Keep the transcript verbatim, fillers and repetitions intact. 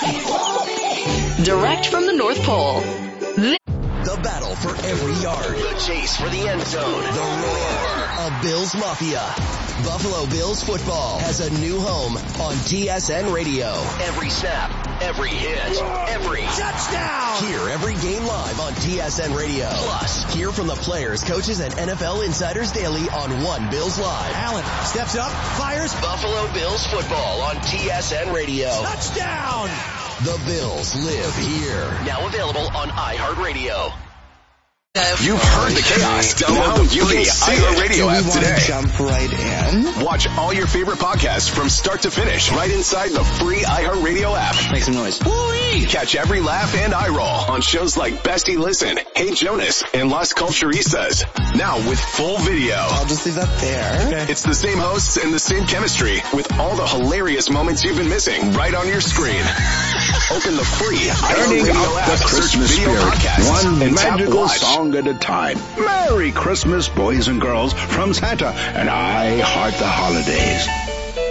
Direct from the North Pole. This The battle for every yard. The chase for the end zone. The roar of Bills Mafia. Buffalo Bills football has a new home on T S N Radio. Every snap, every hit, every touchdown. Hear every game live on T S N Radio. Plus, hear from the players, coaches, and N F L insiders daily on One Bills Live. Allen steps up, fires. Buffalo Bills football on T S N Radio. Touchdown. The Bills live here. Now available on iHeartRadio. You've heard the chaos. Download the iHeartRadio app today. Jump right in. Watch all your favorite podcasts from start to finish right inside the free iHeartRadio app. Make some noise. Woo-wee! Catch every laugh and eye roll on shows like Bestie Listen, Hey Jonas, and Las Culturistas. Now with full video. I'll just leave that there. Okay. It's the same hosts and the same chemistry with all the hilarious moments you've been missing right on your screen. Open the free Turning iHeartRadio up app, the search Christmas video spirit, podcasts, one and tap magical watch. song at a time. Merry Christmas, boys and girls, from Santa, and I heart the holidays.